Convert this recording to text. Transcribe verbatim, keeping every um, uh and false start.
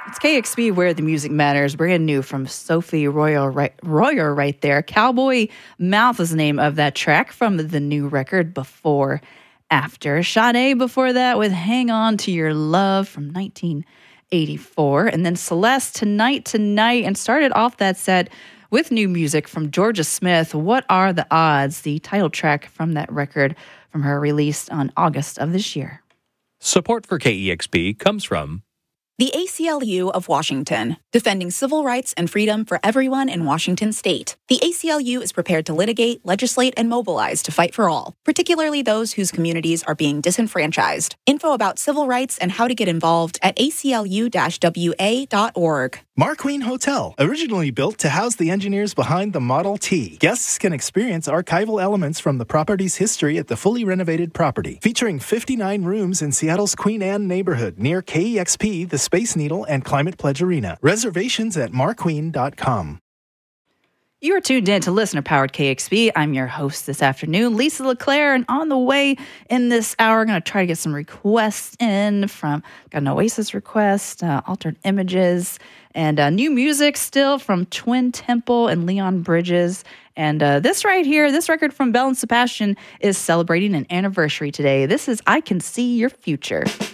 It's K X P where the music matters. Brand new from Sophie Royer right, Royer right there. Cowboy Mouth is the name of that track from the new record Before After. Sade before that with Hang On to Your Love from nineteen eighty-four. And then Celeste, Tonight Tonight, and started off that set with new music from Georgia Smith. What Are the Odds? The title track from that record from her released on August of this year. Support for K E X P comes from the A C L U of Washington, defending civil rights and freedom for everyone in Washington state. The A C L U is prepared to litigate, legislate, and mobilize to fight for all, particularly those whose communities are being disenfranchised. Info about civil rights and how to get involved at A C L U W A dot org. Marqueen Hotel, originally built to house the engineers behind the Model T. Guests can experience archival elements from the property's history at the fully renovated property. Featuring fifty-nine rooms in Seattle's Queen Anne neighborhood near K E X P, the Space Needle, and Climate Pledge Arena. Reservations at marqueen dot com. You are tuned in to Listener Powered K X P. I'm your host this afternoon, Lisa LeClaire, and on the way in this hour, I'm going to try to get some requests in from, got an Oasis request, uh, Altered Images, and uh, new music still from Twin Temple and Leon Bridges. And uh, this right here, this record from Belle and Sebastian is celebrating an anniversary today. This is I Can See Your Future.